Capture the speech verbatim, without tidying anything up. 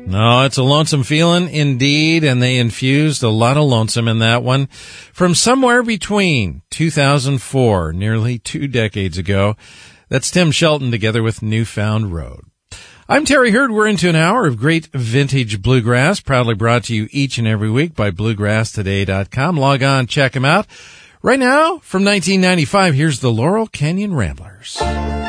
No, it's a lonesome feeling indeed, and they infused a lot of lonesome in that one. From somewhere between two thousand four, nearly two decades ago, that's Tim Shelton together with Newfound Road. I'm Terry Hurd. We're into an hour of great vintage bluegrass, proudly brought to you each and every week by bluegrass today dot com. Log on, check them out. Right now, from nineteen ninety-five, here's the Laurel Canyon Ramblers.